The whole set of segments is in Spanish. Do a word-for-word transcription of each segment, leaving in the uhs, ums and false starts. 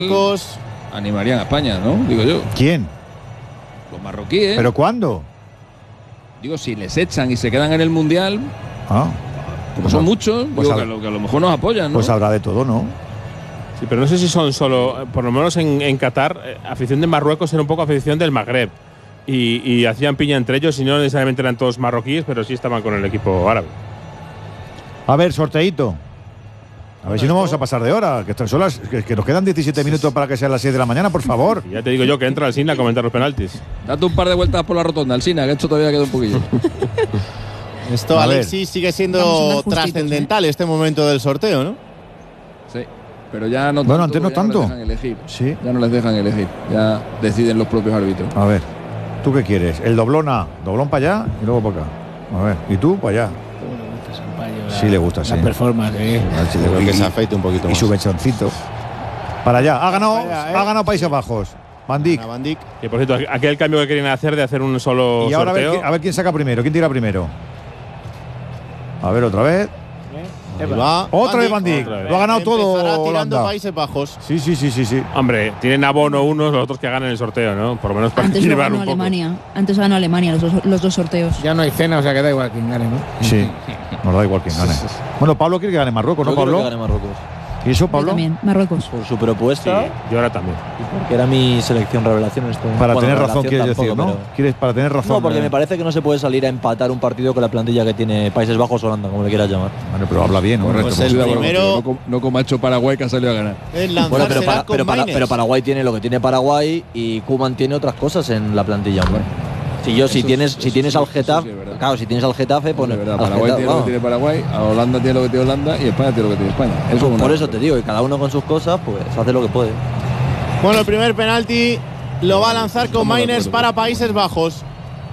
animarían a España, ¿no? Digo yo. ¿Quién? Los marroquíes. ¿Pero cuándo? Digo, si les echan y se quedan en el Mundial, ah, como son muchos, pues digo a, que, a lo, que a lo mejor nos apoyan, ¿no? Pues habrá de todo, ¿no? Sí, pero no sé si son solo, por lo menos en, en Qatar, eh, afición de Marruecos era un poco afición del Magreb. Y, y hacían piña entre ellos, y no necesariamente eran todos marroquíes, pero sí estaban con el equipo árabe. A ver, sorteíto. A ver si no vamos a pasar de hora, que, son las, que, que nos quedan diecisiete minutos para que sean las seis de la mañana, por favor. Y ya te digo yo que entra al cine a comentar los penaltis. Date un par de vueltas por la rotonda, Alsina, que esto todavía queda un poquillo. Esto, a Alexis, sigue siendo trascendental, ¿eh? Este momento del sorteo, ¿no? Sí, pero ya no tanto. Bueno, antes no tanto. No les dejan elegir. Sí. Ya no les dejan elegir, ya deciden los propios árbitros. A ver, ¿tú qué quieres? El doblón A, doblón para allá y luego para acá. A ver, ¿y tú para allá? Sí le gusta, sí. La performance, ¿eh? Sí, y, que se afeite un poquito y más. su mechoncito. Para allá. Ha ganado, allá, ¿eh? ha ganado Países Bajos. Van Dijk. Van Dijk. Y por cierto, aquel cambio que querían hacer de hacer un solo y ahora sorteo. A ver, a ver quién saca primero, quién tira primero. A ver, otra vez. Va. Otra vez Van Dijk. Lo ha ganado todo tirando Holanda. Países Bajos. Sí, sí, sí, sí, sí. Hombre, tienen abono unos, los otros que ganan el sorteo, ¿no? Por lo menos para Antes lo llevar ganó un poco. Alemania. Antes ganó Alemania los dos, los dos sorteos. Ya no hay cena, o sea que da igual quién gane, ¿no? Sí. Nos da igual quién gane. Bueno, Pablo quiere que gane Marruecos, ¿no, Yo Pablo? quiero que gane Marruecos. ¿Y eso, Yo Pablo? también, Marruecos. Por su propuesta. Sí, yo ahora también. Y porque era mi selección revelación en esto. Para Bueno, tener razón, revelación quieres decir, tampoco, ¿no? pero- ¿Quieres para tener razón? No, porque eh? me parece que no se puede salir a empatar un partido con la plantilla que tiene Países Bajos o Holanda, como le quieras llamar. Bueno, pero habla bien, ¿no? Correcto, Pues pues el estoy de acuerdo primero- contigo, no, no como ha hecho Paraguay, que ha salido a ganar. El lanzar Bueno, pero, será para- con pero, para- Maines. pero Paraguay tiene lo que tiene Paraguay y Koeman tiene otras cosas en la plantilla, hombre. Si yo, si Eso tienes, sí, si eso tienes sí, al eso Getafe, sí es verdad. claro, si tienes al Getafe, pues Es verdad, al Paraguay Getafe, tiene lo vamos. que tiene Paraguay, a Holanda tiene lo que tiene Holanda y España tiene lo que tiene España. Eso es una Por eso cosa. te digo, y cada uno con sus cosas, pues hace lo que puede. Bueno, el primer penalti lo va a lanzar con Estamos de Maines acuerdo. para Países Bajos.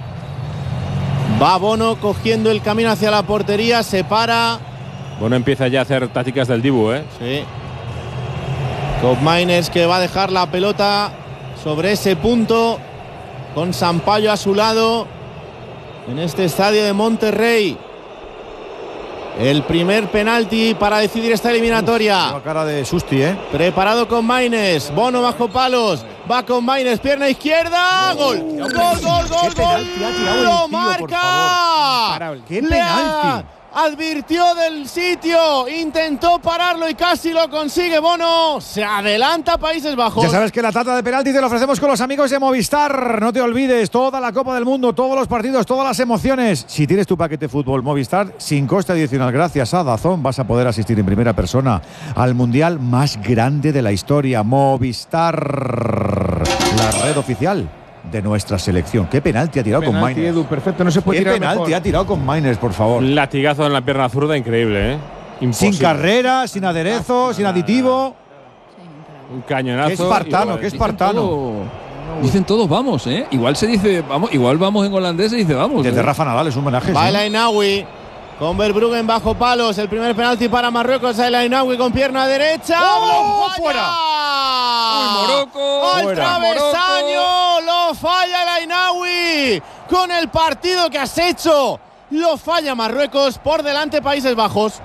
Va Bono cogiendo el camino hacia la portería, se para. Bueno, empieza ya a hacer tácticas del Dibu, ¿eh? Sí. Con Maines que va a dejar la pelota sobre ese punto, con Sampaio a su lado en este estadio de Monterrey. El primer penalti para decidir esta eliminatoria. La cara de Susti, ¿eh? Preparado con Maines, Bono bajo palos, va con Maines, pierna izquierda, gol, gol, gol, gol, gol, penalti ha tirado el lo tío, por marca. ¡Qué Le penalti! advirtió del sitio, intentó pararlo y casi lo consigue Bono. Se adelanta Países Bajos. Ya sabes que la tata de penalti te lo ofrecemos con los amigos de Movistar. No te olvides, toda la Copa del Mundo, todos los partidos, todas las emociones. Si tienes tu paquete fútbol Movistar, sin coste adicional, gracias a DAZN, vas a poder asistir en primera persona al Mundial más grande de la historia. Movistar, la red oficial de nuestra selección. ¿Qué penalti ha tirado con Penalti, Maines? Edu, perfecto, no se puede ¿Qué tirar penalti mejor. ha tirado con Maines, por favor? Un latigazo en la pierna zurda increíble, ¿eh? Imposible. Sin carrera, sin aderezo, sin aditivo. Un cañonazo. Qué espartano, y- qué Dicen espartano. todo- Dicen todos vamos, ¿eh? Igual se dice vamos, igual vamos en holandés se dice vamos. Desde ¿eh? Rafa Nadal es un homenaje. Va sí. el Ainaoui con Verbruggen bajo palos. El primer penalti para Marruecos. El Ainaoui con pierna derecha. ¡Oh! ¡Lo falla! ¡Fuera! Uy, Morocco, ¡Al fuera. travesaño! ¡Lo falla el Ainaoui! Con el partido que has hecho. Lo falla Marruecos. Por delante Países Bajos.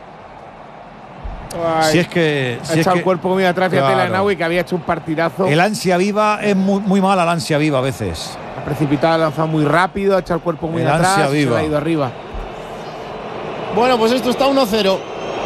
Ay, Si es que. ha Si es echado que el cuerpo muy atrás, fíjate Claro. la Naui que había hecho un partidazo. el ansia viva es muy, muy mala, la ansia viva a veces. Ha precipitado, ha lanzado muy rápido, ha echado el cuerpo muy El atrás, ansia y se viva. le ha ido arriba. Bueno, pues esto está uno cero.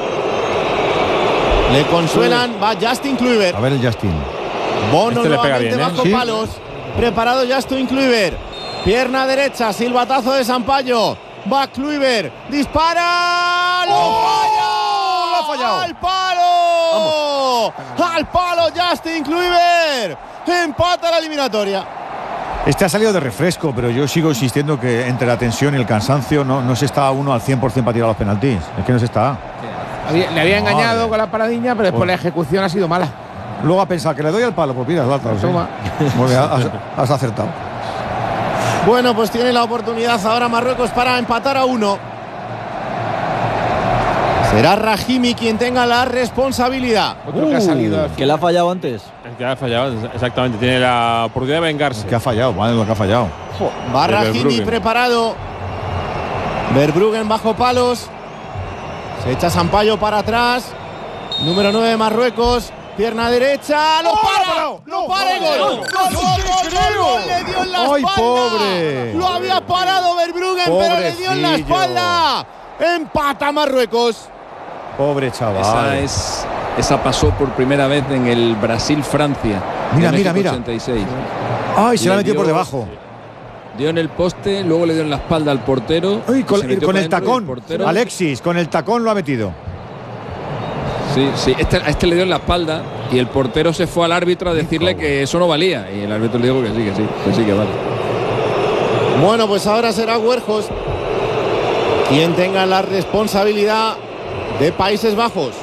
Le consuelan. Va Justin Kluivert. A ver el Justin. Bono Este le pega nuevamente bien, ¿eh? bajo Sí. palos. Preparado Justin Kluivert. Pierna derecha, silbatazo de Sampaio. Va Kluivert. Dispara. ¡Lo falla! ¡Lo ha fallado! ¡Al palo! ¡Al palo Justin Kluivert! Empata la eliminatoria. Este ha salido de refresco, pero yo sigo insistiendo que entre la tensión y el cansancio no, no se está uno al cien por cien para tirar los penaltis. Es que no se está. Había- le había engañado Madre. con la paradiña, pero después Bueno. la ejecución ha sido mala. Luego ha pensado que le doy al palo, pues mira, has dado, sí. Toma. Muy bien, has, has acertado. Bueno, pues tiene la oportunidad ahora Marruecos para empatar a uno. Será Rahimi quien tenga la responsabilidad. Otro que ha salido. al ¿Que le ha fallado antes? El que ha fallado, exactamente. Tiene la oportunidad de vengarse. Que ha fallado, madre lo que ha fallado. Va De Rahimi Verbruggen. preparado. Verbruggen bajo palos. Se echa Sampaio para atrás. Número nueve Marruecos. pierna derecha, lo ¡Oh, para, no, lo no, para y no, gol. no, Gol, no, gol, no, gol, creo. gol, gol, le dio en la ¡Ay, espalda. pobre! Lo había parado Verbruggen, pero le dio en la Pobrecillo. espalda. Empata Marruecos. Pobre chaval. Esa, es, esa pasó por primera vez en el Brasil-Francia. Mira, de mira, México mira. ochenta y seis. Ay, se la Le metió por dio- debajo. Dio en el poste, luego le dio en la espalda al portero. Uy, y con, se metió con para el dentro y tacón. portero- Alexis, con el tacón lo ha metido. Sí, sí. Este, a este le dio en la espalda y el portero se fue al árbitro a decirle que eso no valía. Y el árbitro le dijo que sí, que sí, que sí, que vale. Bueno, pues ahora será Huerjos quien tenga la responsabilidad de Países Bajos.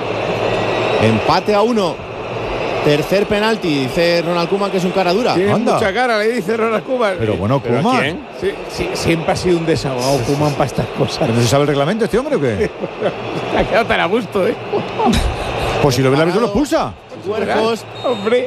Empate a uno. Tercer penalti, dice Ronald Koeman que es un cara dura. Tiene Anda. mucha cara, le dice Ronald Koeman. Pero bueno, ¿Pero Koeman. quién? Sí, sí, siempre ha sido un desahogado Koeman para estas cosas. ¿Pero no se sabe el reglamento este hombre o qué? Ha quedado tan a gusto, ¿eh? Pues si lo ve el árbitro lo expulsa. Huerjos, Hombre.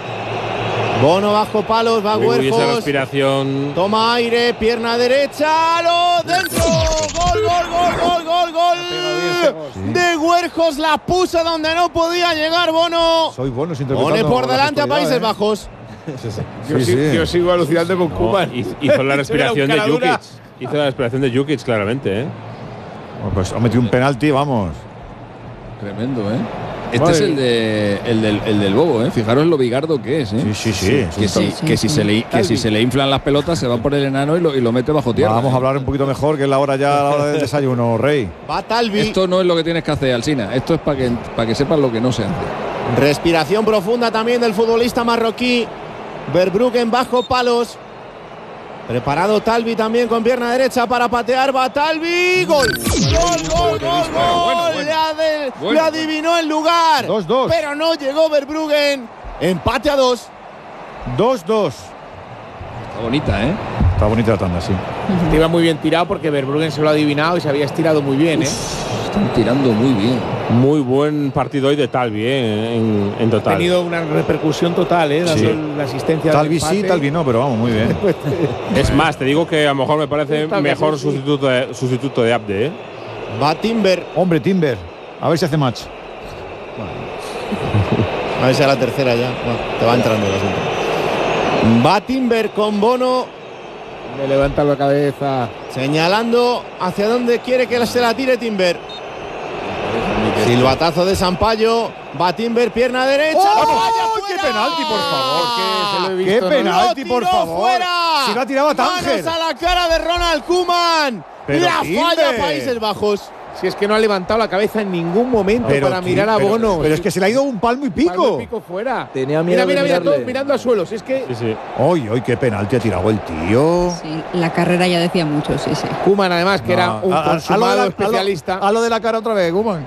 Bono bajo palos, va Uy, uy, esa Huerjos. respiración. Toma aire, pierna derecha, lo dentro. Gol, gol, gol, gol, gol, gol. De Huerjos la puso donde no podía llegar Bono. Soy bueno interpretando Pone por la delante a actualidad, Países ¿eh? Bajos. Yo, Sí, sí- sí. yo sigo alucinando con No, Koeman. hizo hizo la respiración de Era un cara Jukic. Hizo la respiración de Jukic, claramente, ¿eh? Bueno, pues ha metido un penalti, vamos. Tremendo, ¿eh? Este Madre es el, de, el, del, el del bobo, ¿eh? Fijaros lo bigardo que es, ¿eh? Sí, sí, sí. Que, si, Sí, que, sí, si sí. se le, que si se le inflan las pelotas, se va por el enano y lo, y lo mete bajo tierra. Vamos a ¿eh? hablar un poquito mejor, que es la hora ya, la hora del desayuno, Rey. Va Talvi. Esto no es lo que tienes que hacer, Alsina. Esto es para que, para que sepas lo que no se hace. Respiración profunda también del futbolista marroquí. Verbruggen bajo palos. Preparado Talvi también con pierna derecha para patear. Va Talvi. Gol. Gol, gol, gol, gol. Le, ade- Bueno, le adivinó el lugar. dos dos. Pero no llegó Verbruggen. Empate a dos. dos dos. Está bonita, ¿eh? Está bonita la tanda, sí. Te iba muy bien tirado porque Verbruggen se lo ha adivinado y se había estirado muy bien, ¿eh? Están tirando muy bien. Muy buen partido hoy de Talvi, ¿eh? En, en Ha total. tenido una repercusión total, ¿eh? Dando Sí. la asistencia. Talvi del sí, empate. Talvi no, pero vamos, muy bien. Es más, te digo que a lo mejor me parece Talvi, mejor sí, sí. sustituto de, sustituto de Abde, ¿eh? Va Timber. Hombre, Timber. A ver si hace match. A ver si a la tercera ya. Bueno, te va entrando el asunto. Va Timber con Bono. Me levanta la cabeza. Señalando hacia dónde quiere que se la tire Timber. Silbatazo de Sampaio. Va Timber, pierna derecha. ¡Oh! ¡Vaya ¡Qué fuera! penalti, por favor! Que se lo he ¡Qué visto, ¿no? penalti, Lo por tiró favor! fuera. Si lo ha tirado a Tánger. Manos a la cara de Ronald Koeman. Pero la Timber. falla Países Bajos. Si es que no ha levantado la cabeza en ningún momento Pero, para tío, mirar a pero- Bono. Pero es que se le ha ido un palmo y Palmo pico. y pico fuera. Tenía Mira, miedo mira, de mira, mirarle. todo mirando al suelo. Si es que Sí, sí. ¡Ay, ay, qué penalti ha tirado el tío! Sí, la carrera ya decía mucho, sí, sí. Koeman, además, que era No, un a- a- a lo de consumado la- a lo- especialista. A lo de la cara otra vez, Koeman.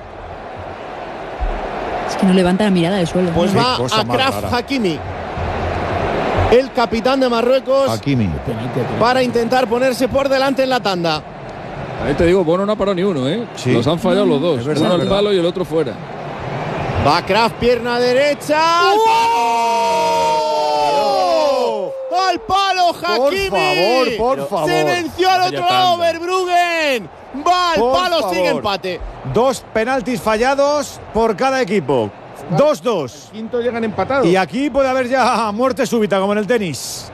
Es que no levanta la mirada del suelo. Pues Qué va cosa más Achraf rara. Hakimi, el capitán de Marruecos, Hakimi. para intentar ponerse por delante en la tanda. Ahí te digo, Bono no ha parado ni uno, ¿eh? Sí. Los han fallado los dos. Es verdad, Uno es al verdad. palo y el otro fuera. Va Achraf, pierna derecha. ¡Al palo! ¡Al palo, Hakimi! favor, por favor. Se venció al Vaya otro lado tanda. Verbruggen. Va al Por palo, favor. sigue empate. Dos penaltis fallados por cada equipo. dos dos. Quinto llegan empatados. Y aquí puede haber ya muerte súbita, como en el tenis.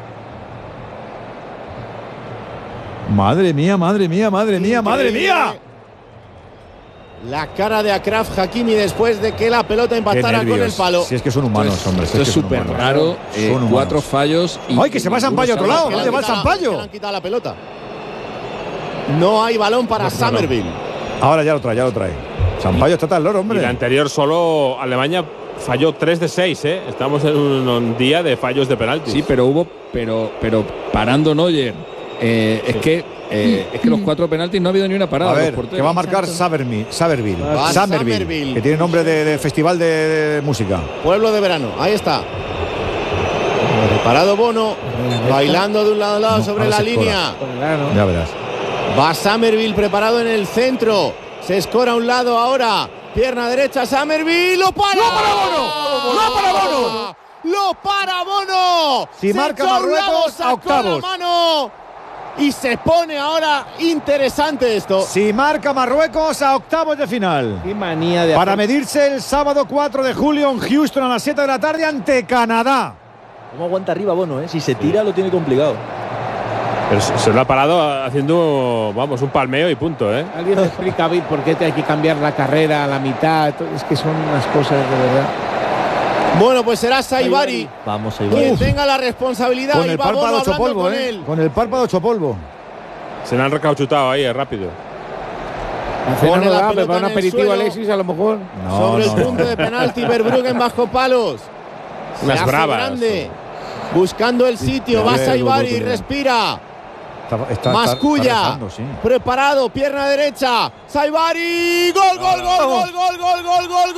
Madre mía, madre mía, madre mía, madre Increíble. mía. La cara de Achraf Hakimi después de que la pelota Qué empatara con el nervios. palo. Si es que son humanos, hombre. si Esto es es que son súper humanos. raro. eh, Son humanos. cuatro fallos. Y ¡Ay, que se va ninguno Sampaio a otro sabe- lado! Que le ¿Dónde han va el quitado- Sampaio? que le han quitado la pelota. No hay balón para Summerville. Ahora ya lo trae, ya lo trae. Sampaio está tan loro, Y hombre. la anterior solo Alemania falló tres de seis, ¿eh? Estamos en un, un día de fallos de penaltis. Sí, pero hubo, pero, pero parando Neuer. Eh, es que eh, es que los cuatro penaltis no ha habido ni una parada. A de los ver, porteros. que va a marcar Exacto. Sabermi- Saberville. Va Summerville, Summerville. que tiene nombre de, de festival de, de música. Pueblo de verano, ahí está. Preparado Bono, bailando de un lado a lado No, sobre ahora la se escora. línea. Con el ano. Ya verás. Va Summerville preparado en el centro. Se escora a un lado ahora. Pierna derecha, Summerville. ¡Lo para! ¡Lo para Bono! ¡Lo para Bono! ¡Lo para Bono! Si Se marca echó a un lado, Marruecos, a sacó octavos. la mano. y se pone ahora interesante esto. Si marca Marruecos a octavos de final. Qué manía de Para hacer... medirse el sábado cuatro de julio en Houston a las siete de la tarde ante Canadá. ¿Cómo aguanta arriba Bono, eh? Si se tira lo tiene complicado. Pero se lo ha parado haciendo, vamos, un palmeo y punto, ¿eh? Alguien me explica a mí por qué te hay que cambiar la carrera a la mitad. Es que son unas cosas de verdad. Bueno, pues será Saibari Vamos, quien Saibari. tenga la responsabilidad. Con y el va Bono párpado hecho hablando polvo, con ¿eh? él. Con el párpado hecho polvo. Se le han recauchutado ahí, rápido. La cena Pone no la da, pelota prepara un en el aperitivo, suelo. Alexis, a lo mejor. No, Sobre no, el punto no. de penalti, Verbruggen bajo palos. Se Unas hace bravas. grande. Buscando el sitio, a va ver, Saibari, Lugo, que- respira. Está, está, Masculla, está rezando, sí. preparado, pierna derecha, Saibari, gol, gol, gol, gol, gol, gol, gol, gol,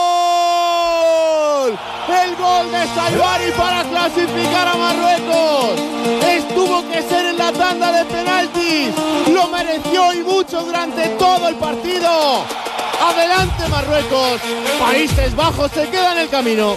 gol. El gol de Saibari para clasificar a Marruecos. Estuvo que ser en la tanda de penaltis, lo mereció y mucho durante todo el partido. Adelante Marruecos, Países Bajos se queda en el camino.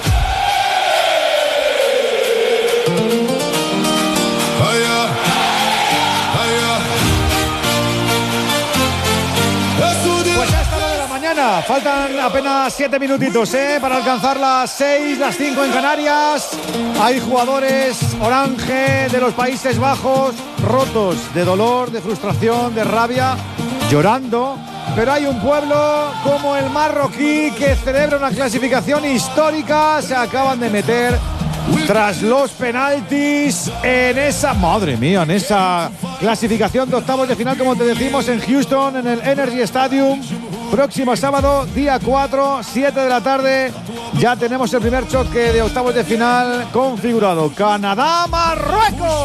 Pues ya está lo de la mañana. Faltan apenas siete minutitos, ¿eh? Para alcanzar las seis, las cinco en Canarias. Hay jugadores orange de los Países Bajos rotos de dolor, de frustración, de rabia, llorando. Pero hay un pueblo como el marroquí que celebra una clasificación histórica. Se acaban de meter tras los penaltis en esa, madre mía, en esa clasificación de octavos de final, como te decimos, en Houston, en el Energy Stadium. Próximo sábado, día cuatro, siete de la tarde. Ya tenemos el primer choque de octavos de final configurado. Canadá-Marruecos.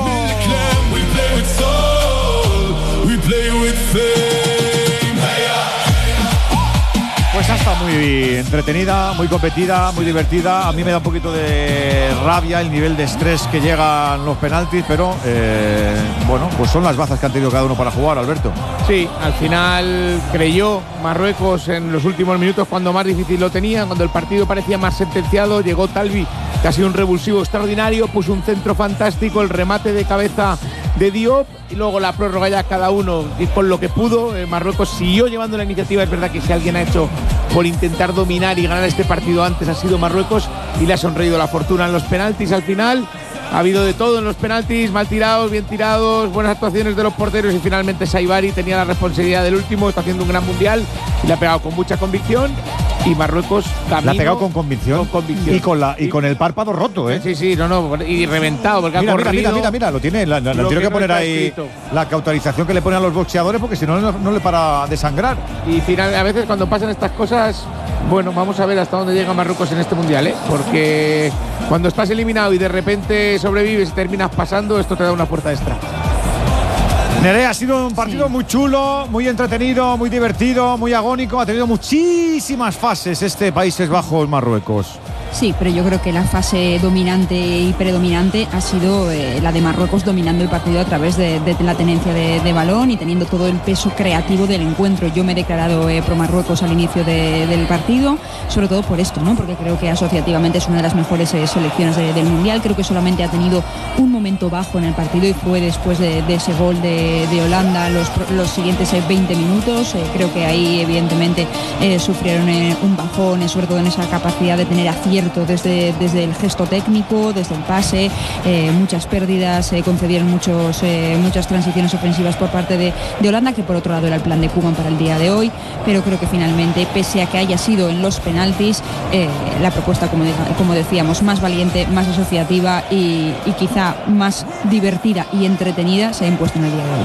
Pues está muy entretenida, muy competida, muy divertida. A mí me da un poquito de rabia el nivel de estrés que llegan los penaltis, pero eh, bueno, pues son las bazas que han tenido cada uno para jugar, Alberto. Sí, al final creyó Marruecos en los últimos minutos cuando más difícil lo tenía, cuando el partido parecía más sentenciado. Llegó Talbi, que ha sido un revulsivo extraordinario, puso un centro fantástico, el remate de cabeza de Diop y luego la prórroga ya cada uno y con lo que pudo. eh, Marruecos siguió llevando la iniciativa. Es verdad que si alguien ha hecho por intentar dominar y ganar este partido antes ha sido Marruecos y le ha sonreído la fortuna en los penaltis. Al final ha habido de todo en los penaltis, mal tirados, bien tirados, buenas actuaciones de los porteros y finalmente Saibari tenía la responsabilidad del último, está haciendo un gran mundial y le ha pegado con mucha convicción. Y Marruecos camino, La ha pegado con convicción, con convicción. Y, con la, y con el párpado roto, ¿eh? Sí, sí, no, no, y reventado porque Mira, ha mira, corrido. mira, mira, mira, lo tiene. La, la- Lo tiene que que no poner está ahí escrito. la cauterización que le ponen a los boxeadores, porque si no, no, no le para de sangrar. Y final, a veces cuando pasan estas cosas, bueno, vamos a ver hasta dónde llega Marruecos en este mundial, ¿eh? Porque cuando estás eliminado y de repente sobrevives y terminas pasando, esto te da una fuerza extra. Nerea, ha sido un partido muy chulo, muy entretenido, muy divertido, muy agónico. Ha tenido muchísimas fases este Países Bajos-Marruecos. Sí, pero yo creo que la fase dominante y predominante ha sido eh, la de Marruecos dominando el partido a través de, de la tenencia de, de balón y teniendo todo el peso creativo del encuentro. Yo me he declarado eh, pro Marruecos al inicio de, del partido, sobre todo por esto, ¿no? Porque creo que asociativamente es una de las mejores eh, selecciones de, del Mundial. Creo que solamente ha tenido un momento bajo en el partido y fue después de, de ese gol de, de Holanda los, los siguientes eh, veinte minutos. Eh, creo que ahí evidentemente eh, sufrieron eh, un bajón, eh, sobre todo en esa capacidad de tener acierto desde, desde el gesto técnico, desde el pase, eh, muchas pérdidas, eh, concedieron muchos, eh, muchas transiciones ofensivas por parte de, de Holanda, que por otro lado era el plan de Koeman para el día de hoy, pero creo que finalmente, pese a que haya sido en los penaltis, eh, la propuesta, como, de, como decíamos, más valiente, más asociativa y, y quizá más divertida y entretenida se ha impuesto en el día de hoy.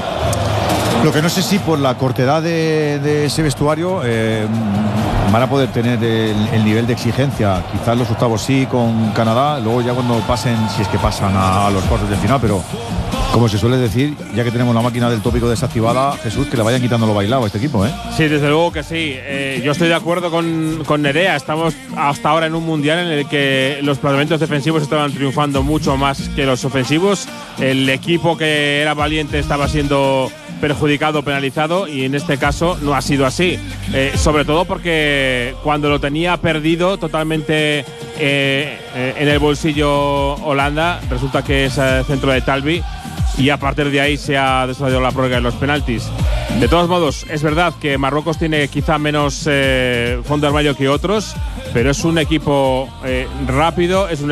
Lo que no sé si por la cortedad de, de ese vestuario eh, van a poder tener el, el nivel de exigencia. Quizás los octavos sí con Canadá, luego ya cuando pasen, si es que pasan a, a los cuartos de final, pero como se suele decir, ya que tenemos la máquina del tópico desactivada, Jesús, que le vayan quitando lo bailado a este equipo, ¿eh? Sí, desde luego que sí. Eh, yo estoy de acuerdo con, con Nerea. Estamos hasta ahora en un mundial en el que los planteamientos defensivos estaban triunfando mucho más que los ofensivos. El equipo que era valiente estaba siendo perjudicado, penalizado, y en este caso no ha sido así. Eh, sobre todo porque cuando lo tenía perdido totalmente eh, eh, en el bolsillo Holanda, resulta que ese centro de Talbi y a partir de ahí se ha desarrollado la prórroga en los penaltis. De todos modos, es verdad que Marruecos tiene quizá menos eh, fondo de armario que otros, pero es un equipo eh, rápido, es un